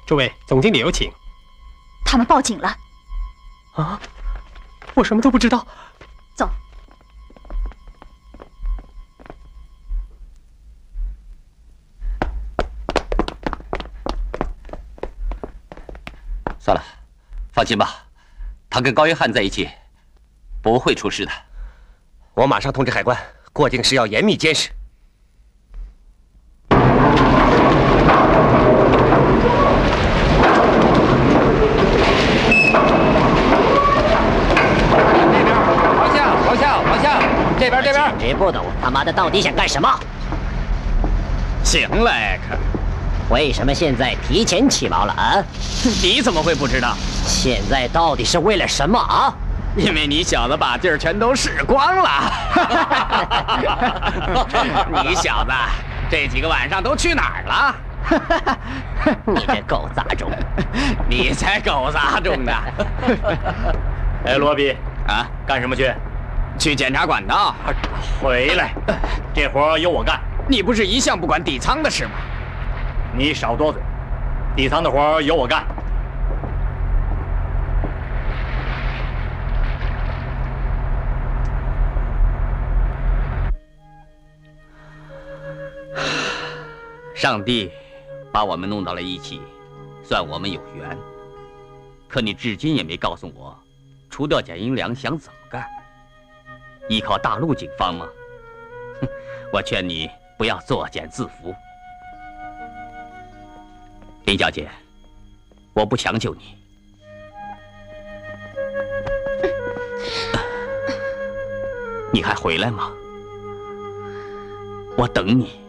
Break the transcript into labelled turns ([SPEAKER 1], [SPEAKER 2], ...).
[SPEAKER 1] 诸位，总经理有请。
[SPEAKER 2] 他们报警了。
[SPEAKER 1] 啊，我什么都不知道。
[SPEAKER 2] 走。
[SPEAKER 3] 算了，放心吧，他跟高约翰在一起，不会出事的。
[SPEAKER 4] 我马上通知海关，过境时要严密监视。
[SPEAKER 5] 这边，
[SPEAKER 6] 直不懂他妈的到底想干什么？
[SPEAKER 5] 行了，艾克，
[SPEAKER 6] 为什么现在提前起锚了啊？
[SPEAKER 5] 你怎么会不知道？
[SPEAKER 6] 现在到底是为了什么啊？
[SPEAKER 5] 因为你小子把地儿全都试光了。你小子这几个晚上都去哪儿了？
[SPEAKER 6] 你这狗杂种！
[SPEAKER 5] 你才狗杂种呢！
[SPEAKER 7] 哎，罗比
[SPEAKER 5] 啊，
[SPEAKER 7] 干什么去？
[SPEAKER 5] 去检查管道，
[SPEAKER 7] 回来，这活由我干。
[SPEAKER 5] 你不是一向不管底舱的事吗？
[SPEAKER 7] 你少多嘴，底舱的活由我干。
[SPEAKER 3] 上帝把我们弄到了一起，算我们有缘。可你至今也没告诉我，除掉贾英良想怎么干？ 依靠大陆警方吗？哼，我劝你不要作茧自缚。林小姐，我不强求你。你还回来吗？我等你。